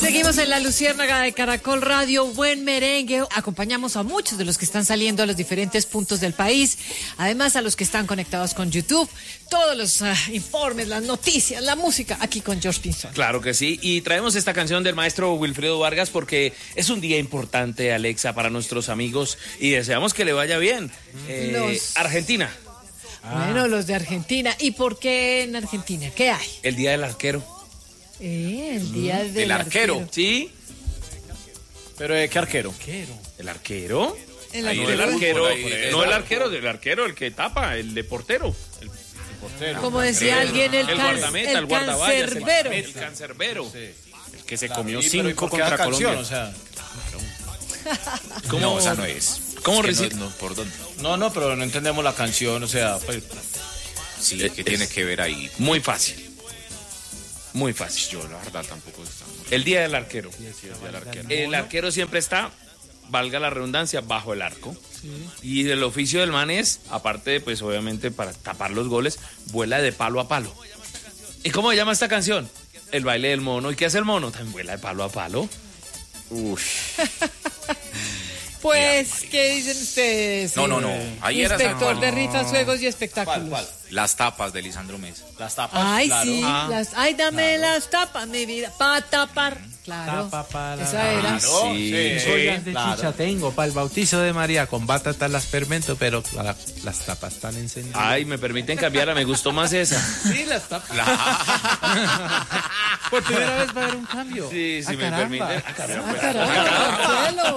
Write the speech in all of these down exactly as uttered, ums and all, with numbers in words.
Seguimos en La Luciérnaga de Caracol Radio, buen merengue. Acompañamos a muchos de los que están saliendo a los diferentes puntos del país, además a los que están conectados con YouTube, todos los uh, informes, las noticias, la música, aquí con George Pinzón. Claro que sí, y traemos esta canción del maestro Wilfredo Vargas porque es un día importante, Alexa, para nuestros amigos y deseamos que le vaya bien. Eh, Los- Argentina, Bueno, los de Argentina. ¿Y por qué en Argentina? ¿Qué hay? el día del arquero. Eh, el día del del arquero. ¿Sí? ¿Pero de qué arquero? ¿El arquero? El Ahí No, arquero. el del arquero, fútbol, ahí, eh, del no el arco. arquero, del arquero, el que tapa, el de portero. El, Portero. Como decía el- alguien, el, el can- guardameta, el el guardaballas, el, cancerbero. el cancerbero. El que se comió ¿Y pero ¿y cinco por qué contra da canción? Colombia. O sea, ¿Cómo? No, esa no es. ¿Cómo Es que recibe- no, no, ¿por dónde? no, no, pero no entendemos la canción, o sea, pues, Sí, ¿qué tiene que ver ahí? Muy fácil. Muy fácil. Yo la verdad tampoco está. El día del arquero. El arquero. El arquero siempre está, valga la redundancia, bajo el arco. Y el oficio del man es, aparte de, pues obviamente para tapar los goles, vuela de palo a palo. ¿Y cómo se llama esta canción? El baile del mono. ¿Y qué hace el mono? También vuela de palo a palo. Pues, ¿qué dicen ustedes? No, no, no. Ahí era San Inspector Juan. de rifas, juegos y espectáculos. ¿cuál, cuál? Las tapas de Lisandro Mesa. Las tapas, Ay, claro. sí, Ah, las, ay, dame las tapas, mi vida, para tapar. Claro, Tapa para- esa era. claro, Sí. sí, Ollas de claro. chicha tengo para el bautizo de María con batatas las fermento, pero la- las tapas están encendidas. Ay, me permiten cambiarla, me gustó más esa. Sí, las tapas. Por primera vez va a haber un cambio. Sí, sí, Ah, me caramba. permiten. Ah, caramba. Ah, caramba, cielo.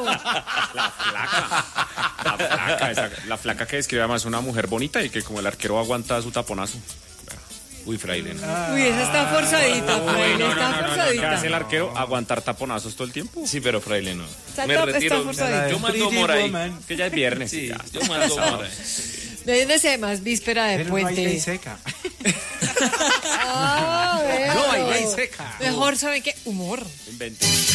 La flaca, esa- la flaca que describe además una mujer bonita y que como el arquero aguanta su taponazo. Uy, fraile. ¿no? Uy, esa está forzadita, fraile, No, no, está no, no, no, ¿qué forzadita. hace el arquero? Aguantar taponazos todo el tiempo. Sí, pero fraile no. Está Me top- retiro. está forzadita. Yo mando Pretty humor ahí. woman. Que ya es viernes. Sí, ya. yo mando humor ahí. Déjense más víspera de Pero no hay ley puente. seca. Ah, veo. No hay ley seca. Mejor, ¿saben qué? Humor. Invente.